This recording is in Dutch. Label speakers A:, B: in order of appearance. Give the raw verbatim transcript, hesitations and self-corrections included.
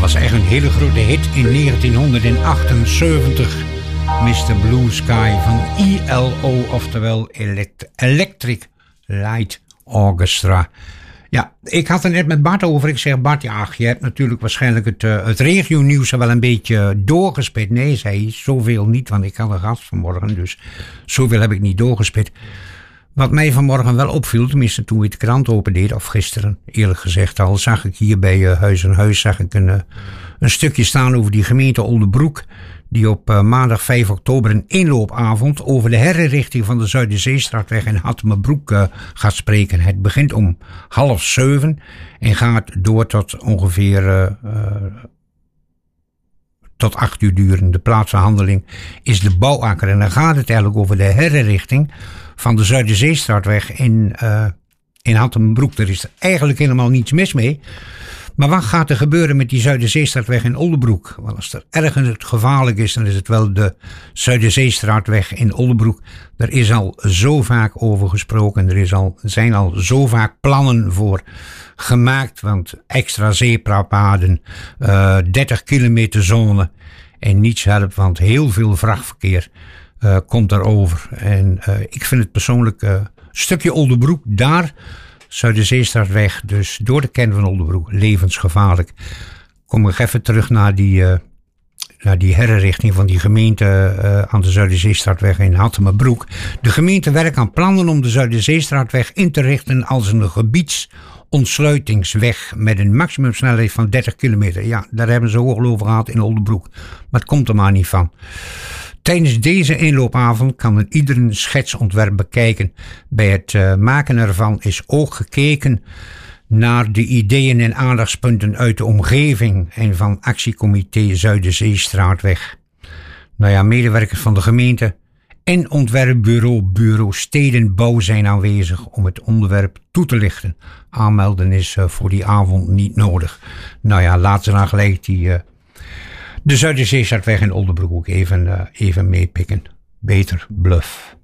A: was echt een hele grote hit in negentienhonderdachtenzeventig. mister Blue Sky van I L O, oftewel Elect- Electric Light Orchestra. Ja, ik had het net met Bart over. Ik zeg, Bart, ja, je hebt natuurlijk waarschijnlijk het, uh, het regionieuws wel een beetje doorgespit. Nee, zei hij, zoveel niet, want ik had een gast vanmorgen, dus zoveel heb ik niet doorgespit. Wat mij vanmorgen wel opviel, tenminste toen ik de krant opendeed, of gisteren eerlijk gezegd al, zag ik hier bij uh, Huis en Huis zag ik een, uh, een stukje staan over die gemeente Oldebroek, die op uh, maandag vijf oktober een inloopavond over de herinrichting van de Zuiderzeestraatweg in Hattemerbroek uh, gaat spreken. Het begint om half zeven en gaat door tot ongeveer uh, uh, tot acht uur duren. De plaats van handeling is de Bouwakker en dan gaat het eigenlijk over de herinrichting van de Zuiderzeestraatweg in, uh, in Hattemerbroek. Er is eigenlijk helemaal niets mis mee. Maar wat gaat er gebeuren met die Zuiderzeestraatweg in Oldebroek? Want als er ergens het gevaarlijk is, dan is het wel de Zuiderzeestraatweg in Oldebroek. Er is al zo vaak over gesproken. Er is al, zijn al zo vaak plannen voor gemaakt. Want extra zeeprapaden, uh, dertig kilometer zone en niets helpt. Want heel veel vrachtverkeer uh, komt erover. En uh, ik vind het persoonlijk een uh, stukje Oldebroek daar, Zuiderzeestraatweg, dus door de kern van Oldebroek, levensgevaarlijk. Kom ik even terug naar die, uh, naar die herinrichting van die gemeente uh, aan de Zuiderzeestraatweg in Hattemerbroek. De gemeente werkt aan plannen om de Zuiderzeestraatweg in te richten als een gebiedsontsluitingsweg met een maximumsnelheid van dertig kilometer. Ja, daar hebben ze hoog over gehad in Oldebroek, maar het komt er maar niet van. Tijdens deze inloopavond kan een ieder een schetsontwerp bekijken. Bij het uh, maken ervan is ook gekeken naar de ideeën en aandachtspunten uit de omgeving en van actiecomité Zuiderzeestraatweg. Nou ja, medewerkers van de gemeente en ontwerpbureau Bureau Stedenbouw zijn aanwezig om het onderwerp toe te lichten. Aanmelden is uh, voor die avond niet nodig. Nou ja, laten we dan gelijk die Uh, de Zuiderzeestraatweg in Oldebroek ook even, uh, even meepikken. Beter bluff.